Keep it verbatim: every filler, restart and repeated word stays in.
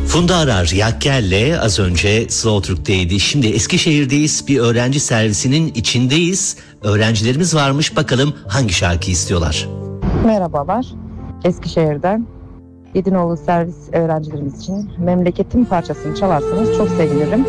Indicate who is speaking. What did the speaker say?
Speaker 1: Funda Arar Yakgel'le az önce Slow Türk'teydi. Şimdi Eskişehir'deyiz. Bir öğrenci servisinin içindeyiz. Öğrencilerimiz varmış. Bakalım hangi şarkı istiyorlar?
Speaker 2: Merhabalar. Eskişehir'den Yedinoğlu servis öğrencilerimiz için Memleketim parçasını çalarsanız çok sevinirim.